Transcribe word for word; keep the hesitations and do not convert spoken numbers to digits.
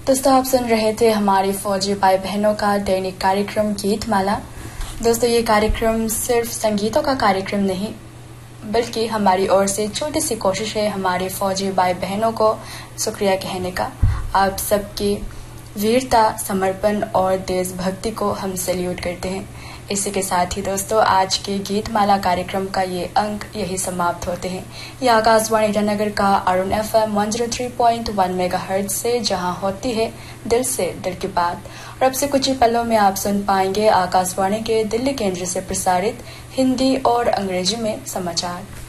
दोस्तों आप सुन रहे थे हमारी फौजी भाई बहनों का दैनिक कार्यक्रम गीत माला। दोस्तों ये कार्यक्रम सिर्फ संगीतों का कार्यक्रम नहीं बल्कि हमारी ओर से छोटी सी कोशिश है हमारे फौजी भाई बहनों को शुक्रिया कहने का। आप सबकी वीरता, समर्पण और देशभक्ति को हम सैल्यूट करते हैं। इसी के साथ ही दोस्तों आज के गीत माला कार्यक्रम का ये अंक यही समाप्त होते हैं। ये आकाशवाणी ईटानगर का Arun F M one zero three point one mega hertz से जहां होती है दिल से दिल की बात। और अब से कुछ ही पलों में आप सुन पाएंगे आकाशवाणी के दिल्ली केंद्र से प्रसारित हिंदी और अंग्रेजी में समाचार।